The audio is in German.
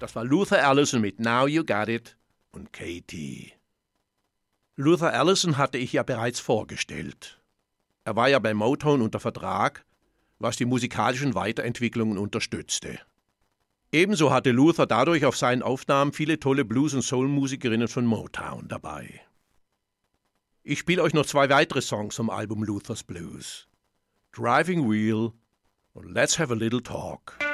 Das war Luther Allison mit Now You Got It und Katie. Luther Allison hatte ich ja bereits vorgestellt. Er war ja bei Motown unter Vertrag, was die musikalischen Weiterentwicklungen unterstützte. Ebenso hatte Luther dadurch auf seinen Aufnahmen viele tolle Blues- und Soul-Musikerinnen von Motown dabei. Ich spiele euch noch 2 weitere Songs vom Album Luther's Blues: Driving Wheel und Let's Have a Little Talk.